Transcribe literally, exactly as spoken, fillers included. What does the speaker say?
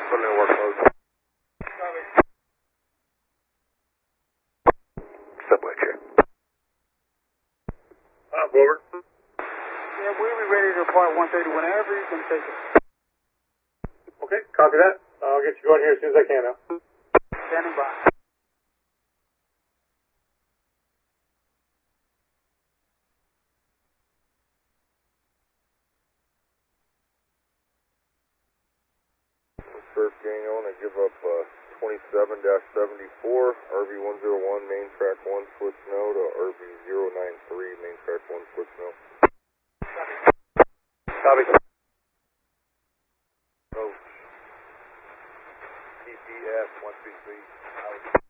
Put in work mode. Subway check. Uh, Bover. Yeah, we'll be ready to depart one thirty whenever you can take it. Okay, copy that. I'll get you going here as soon as I can now. Standing by. Surf Daniel, and I give up uh, twenty-seven seventy-four, R V one oh one, main track one, foot snow to R V zero nine three, main track one, foot snow. Copy. Oh. T P F one two three.